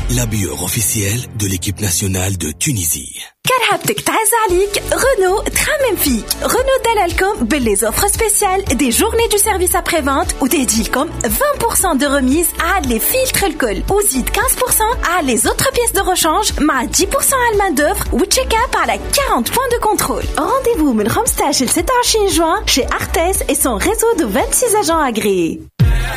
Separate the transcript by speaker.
Speaker 1: la bière officielle de l'équipe nationale de Tunisie.
Speaker 2: كرهبتك تعز عليك رونو تخمم فيك رونو دلالكم باللي اوفر سبيسيال دي جورني دو سيرفيس ابري فونت وتهديلكم 20% de remise على les filtres الكل وزيد 15% على les autres pièces de rechange مع 10% على الماin d'œuvre وتشيك اب على 40 points de contrôle. Rendez-vous من 15 ل 26 juin chez Artes et son réseau de 26 agents agréés.